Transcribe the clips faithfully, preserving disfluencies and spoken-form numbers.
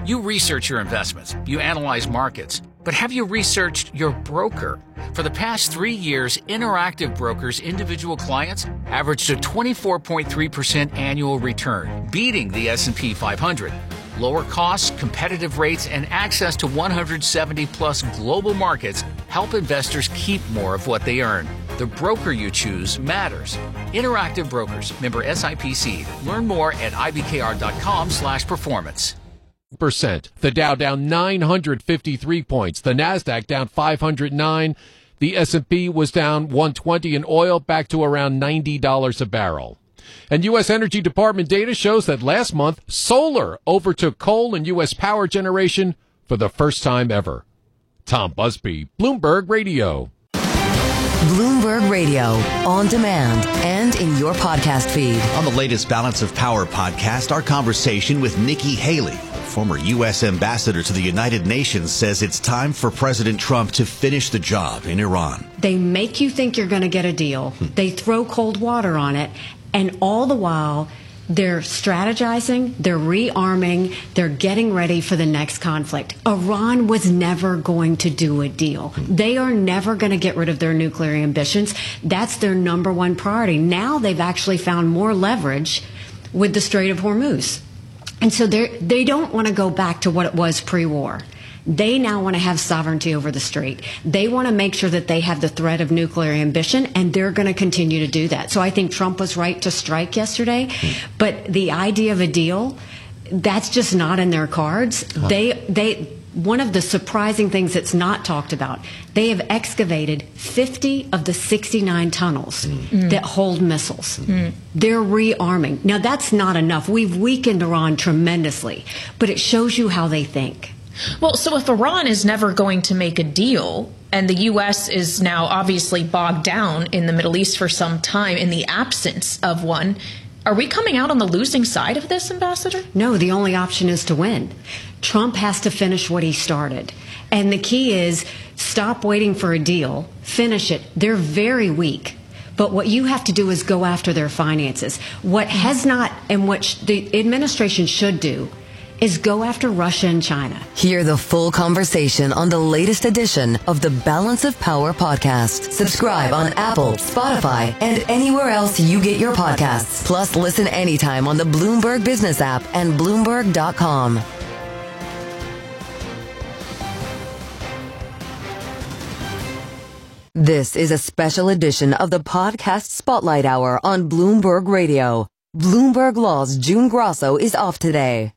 You research your investments, you analyze markets, but have you researched your broker? For the past three years, Interactive Brokers' individual clients averaged a twenty-four point three percent annual return, beating the S and P five hundred. Lower costs, competitive rates, and access to one hundred seventy plus global markets help investors keep more of what they earn. The broker you choose matters. Interactive Brokers, member S I P C. Learn more at ibkr.com slash performance. Percent. The Dow down nine hundred fifty-three points. The Nasdaq down five hundred nine. The S and P was down one twenty, and oil back to around ninety dollars a barrel. And U S Energy Department data shows that last month, solar overtook coal in U S power generation for the first time ever. Tom Busby, Bloomberg Radio. Bloomberg Radio, on demand and in your podcast feed. On the latest Balance of Power podcast, our conversation with Nikki Haley, former U S ambassador to the United Nations, says it's time for President Trump to finish the job in Iran. They make you think you're going to get a deal. Hmm. They throw cold water on it. And all the while, they're strategizing, they're rearming, they're getting ready for the next conflict. Iran was never going to do a deal. They are never going to get rid of their nuclear ambitions. That's their number one priority. Now they've actually found more leverage with the Strait of Hormuz. And so they they don't want to go back to what it was pre-war. They now want to have sovereignty over the strait. They want to make sure that they have the threat of nuclear ambition, and they're going to continue to do that. So I think Trump was right to strike yesterday, but the idea of a deal, that's just not in their cards. Huh. They, they, one of the surprising things that's not talked about, they have excavated fifty of the sixty-nine tunnels mm. that hold missiles. Mm. They're rearming. Now, that's not enough. We've weakened Iran tremendously, but it shows you how they think. Well, so if Iran is never going to make a deal, and the U S is now obviously bogged down in the Middle East for some time in the absence of one, are we coming out on the losing side of this, Ambassador? No, the only option is to win. Trump has to finish what he started. And the key is stop waiting for a deal, finish it. They're very weak. But what you have to do is go after their finances. What has not, and what the administration should do, is go after Russia and China. Hear the full conversation on the latest edition of the Balance of Power podcast. Subscribe on Apple, Spotify, and anywhere else you get your podcasts. Plus, listen anytime on the Bloomberg Business app and Bloomberg dot com. This is a special edition of the Podcast Spotlight Hour on Bloomberg Radio. Bloomberg Law's June Grosso is off today.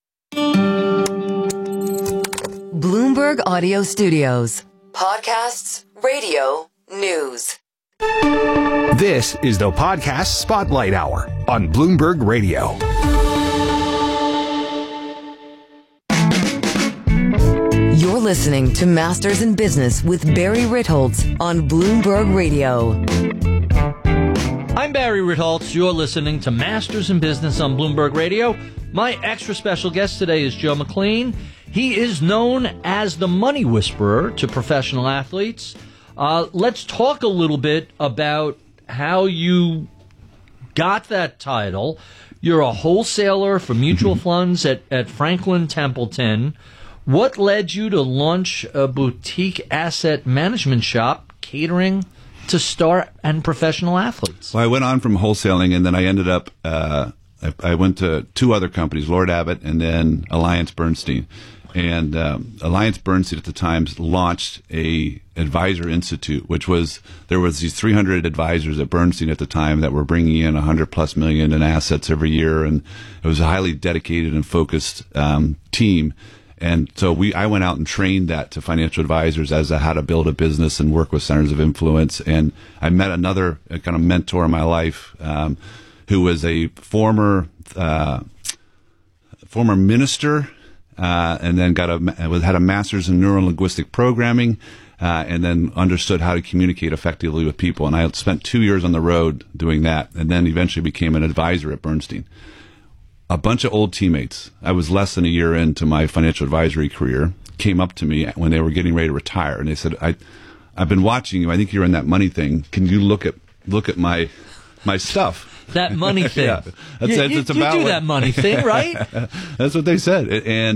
Bloomberg Audio Studios. Podcasts, radio, news. This is the Podcast Spotlight Hour on Bloomberg Radio. You're listening to Masters in Business with Barry Ritholtz on Bloomberg Radio. I'm Barry Ritholtz. You're listening to Masters in Business on Bloomberg Radio. My extra special guest today is Joe McLean. He is known as the Money Whisperer to professional athletes. Uh, let's talk a little bit about how you got that title. You're a wholesaler for mutual funds at, at Franklin Templeton. What led you to launch a boutique asset management shop catering to star and professional athletes? Well, I went on from wholesaling, and then I ended up, uh, I, I went to two other companies, Lord Abbett and then Alliance Bernstein. And um, Alliance Bernstein at the time launched a advisor institute, which was, there was these three hundred advisors at Bernstein at the time that were bringing in one hundred plus million in assets every year. And it was a highly dedicated and focused um, team. And so we, I went out and trained that to financial advisors as to how to build a business and work with centers of influence. And I met another kind of mentor in my life, um, who was a former, uh, former minister, uh, and then got a, had a master's in neuro-linguistic programming, uh, and then understood how to communicate effectively with people. And I spent two years on the road doing that, and then eventually became an advisor at Bernstein. A bunch of old teammates, I was less than a year into my financial advisory career, came up to me when they were getting ready to retire, and they said, I, I've been watching you. I think you're in that money thing. Can you look at look at my my stuff? That money thing. Yeah. That's, you, that's, you, it's you about do what, that money thing, right? That's what they said. And